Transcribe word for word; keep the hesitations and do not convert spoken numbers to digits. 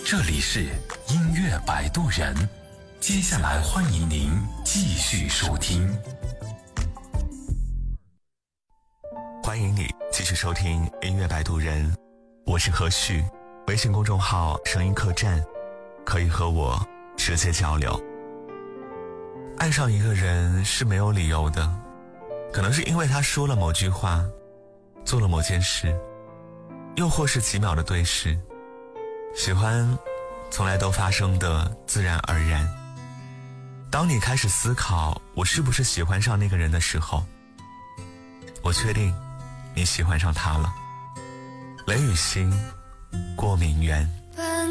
这里是音乐摆渡人，接下来欢迎您继续收听。 欢迎你继续收听音乐摆渡人，我是何旭，微信公众号声音客栈，可以和我直接交流。爱上一个人是没有理由的，可能是因为他说了某句话，做了某件事，又或是几秒的对视。喜欢从来都发生的自然而然。当你开始思考我是不是喜欢上那个人的时候，我确定你喜欢上他了。雷雨欣，过明园。